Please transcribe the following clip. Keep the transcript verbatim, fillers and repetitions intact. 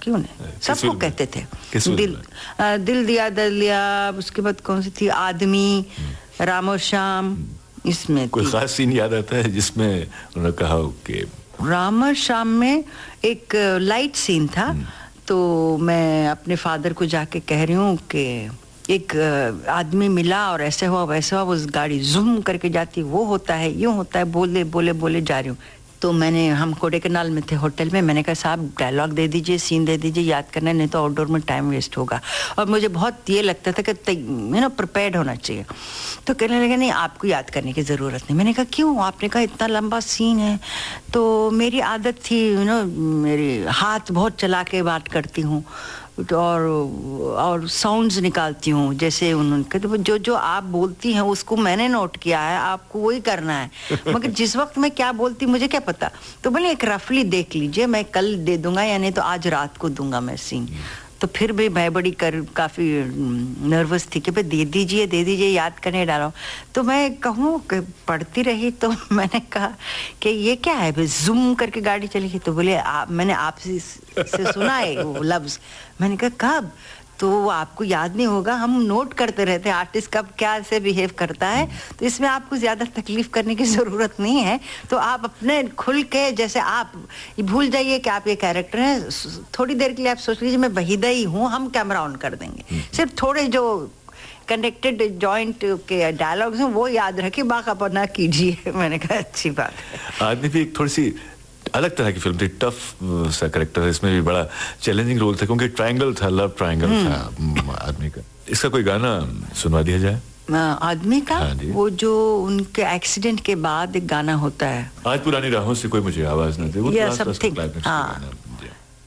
क्यों नहीं, सबको कहते थे। दिल दिल, दिल दिया दिल दिया, उसके बाद कौन सी थी, आदमी, राम और श्याम, इसमें कोई खास सीन याद आता है जिसमें उन्होंने कहा कि राम और श्याम में एक लाइट सीन था, तो मैं अपने फादर को जाके कह रही हूँ कि एक आदमी मिला और ऐसे हुआ वैसे हुआ, उस गाड़ी जूम करके जाती, वो होता है यूं होता है, बोले बोले बोले जा रही हूँ। तो मैंने, हम कोडेकनाल में थे होटल में, मैंने कहा साहब डायलॉग दे दीजिए, सीन दे दीजिए, याद करना, नहीं तो आउटडोर में टाइम वेस्ट होगा। और मुझे बहुत ये लगता था कि यू नो प्रिपेयर्ड होना चाहिए। तो कहने लगे नहीं आपको याद करने की ज़रूरत नहीं। मैंने कहा क्यों? आपने कहा इतना लंबा सीन है। तो मेरी आदत थी यू नो, मेरी हाथ बहुत चला के बात करती हूँ और और साउंड्स निकालती हूँ, जैसे उन्होंने कहते जो जो आप बोलती हैं उसको मैंने नोट किया है, आपको वही करना है, मगर जिस वक्त मैं क्या बोलती मुझे क्या पता। तो बोले एक रफली देख लीजिए, मैं कल दे दूंगा या नहीं तो आज रात को दूंगा मैं सीन। तो फिर भी मैं बड़ी कर काफ़ी नर्वस थी कि भाई दे दीजिए दे दीजिए, याद करने डाला। तो मैं कहूँ कि पढ़ती रही, तो मैंने कहा कि ये क्या है, भाई जूम करके गाड़ी चली गई। तो बोले आप, मैंने आपसे से सुना है वो लफ्ज़। मैंने कहा कब? तो वो आपको याद नहीं होगा, हम नोट करते रहते हैं आर्टिस्ट कब क्या से बिहेव करता है, तो इसमें आपको ज़्यादा तकलीफ करने की ज़रूरत नहीं है। तो आप अपने खुल के, जैसे आप भूल जाइए कि आप ये कैरेक्टर हैं, थोड़ी देर के लिए आप सोच लीजिए मैं वहीदा ही हूँ, हम कैमरा ऑन कर देंगे, सिर्फ थोड़े जो कनेक्टेड जॉइंट के डायलॉग्स हैं वो याद रखिए, बाकी अपना कीजिए। मैंने कहा अच्छी बात है। आदमी भी एक थोड़ी सी अलग तरह की फिल्म थी, टफ सा कैरेक्टर है, इसमें भी बड़ा चैलेंजिंग रोल था क्योंकि ट्रायंगल था, लव ट्रायंगल था आदमी का। इसका कोई गाना सुनवा दिया जाए? आदमी का? हाँ, वो जो उनके एक्सीडेंट के बाद एक गाना होता है, आज पुरानी राहों से कोई मुझे आवाज न दे, वो समथिंग, हाँ